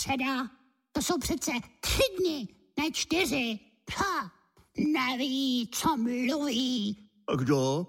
středa. To jsou přece 3 dny, ne 4. Ha, neví, co mluví. A kdo?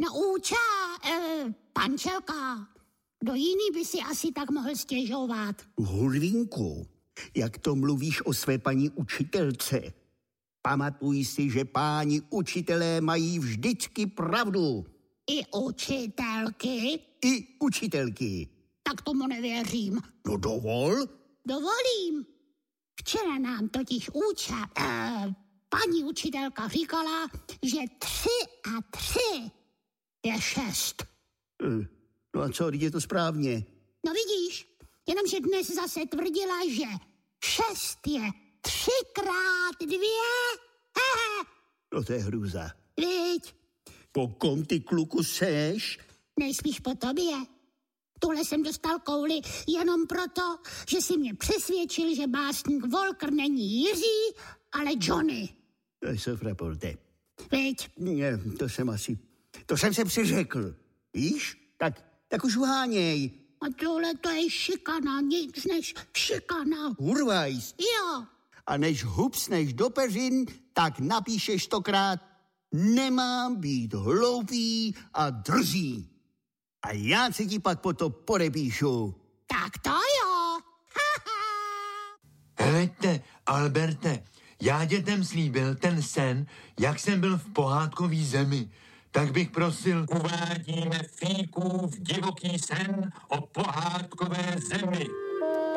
Pančelka. Kdo jiný by si asi tak mohl stěžovat? Hulvínku, jak to mluvíš o své paní učitelce? Pamatuj si, že páni učitelé mají vždycky pravdu. I učitelky? I učitelky. Tak tomu nevěřím. No dovol. Dovolím. Včera nám totiž paní učitelka říkala, že 3 a 3 je 6. No a co, je to správně? No vidíš, jenomže dnes zase tvrdila, že 6 je 3x2. No to je hrůza. Viď? Po kom ty, kluku, seš? Nejspíš po tobě. Tuhle jsem dostal kouli jenom proto, že si mě přesvědčil, že básník Volker není Jiří, ale Johnny. To je sofraporte. Viď? Ne, to jsem se přeřekl. Víš? Tak už uháněj. A tohle to je šikana, nic než šikana. Urvajs. Jo. A než hupsneš do peřin, tak napíšeš 100krát: nemám být hloupý a drzý. A já se ti pak potom podepíšu. Tak to jo. Heleďte, Alberte, já dětem slíbil ten sen, jak jsem byl v pohádkový zemi. Tak bych prosil... Uvádíme Fíkův divoký sen o pohádkové zemi.